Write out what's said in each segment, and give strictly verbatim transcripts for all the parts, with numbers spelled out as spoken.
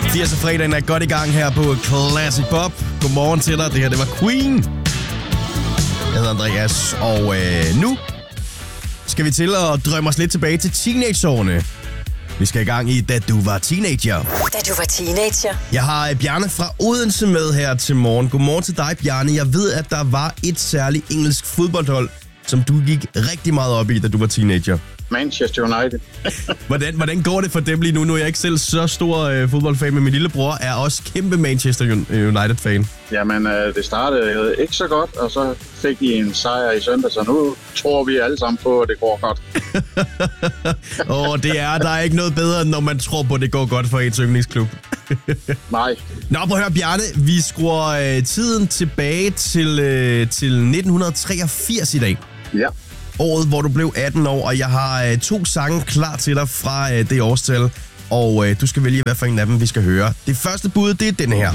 firs fredagen er godt i gang her på Classic Pop. Godmorgen til dig. Det her, det var Queen. Jeg hedder Andreas, og øh, nu skal vi til at drømme os lidt tilbage til teenageårene. Vi skal i gang i Da du var teenager. Da du var teenager. Jeg har Bjarne fra Odense med her til morgen. Godmorgen til dig, Bjarne. Jeg ved, at der var et særligt engelsk fodboldhold, som du gik rigtig meget op i, da du var teenager. Manchester United. hvordan, hvordan går det for dem lige nu? Nu er jeg ikke selv så stor øh, fodboldfan, men min lillebror er også kæmpe Manchester United-fan. Jamen, øh, det startede ikke så godt, og så fik de en sejr i søndag, så nu tror vi alle sammen på, at det går godt. Åh, oh, det er, der er ikke noget bedre, når man tror på, at det går godt for ens yndlingsklub. Nej. Nå, prøv at høre, Bjarne. Vi skruer øh, tiden tilbage til, øh, til nitten treogfirs i dag. Ja. Året, hvor du blev atten år, og jeg har øh, to sange klar til dig fra øh, det årstal. Og øh, du skal vælge, hvad for en af dem vi skal høre. Det første bud, det er den her.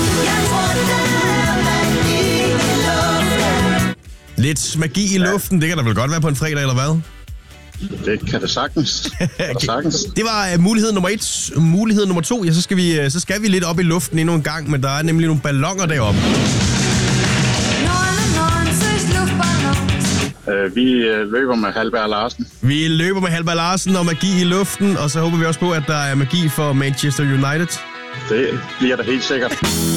Lidt magi i luften, det kan da vel godt være på en fredag, eller hvad? Det kan det sagtens. Okay. Det, sagtens. Det var uh, mulighed nummer et. Mulighed nummer to, ja, så skal, vi, uh, så skal vi lidt op i luften endnu en gang, men der er nemlig nogle balloner deroppe. Uh, vi uh, løber med Halberg Larsen. Vi løber med Halberg Larsen og magi i luften, og så håber vi også på, at der er magi for Manchester United. Det bliver der helt sikkert.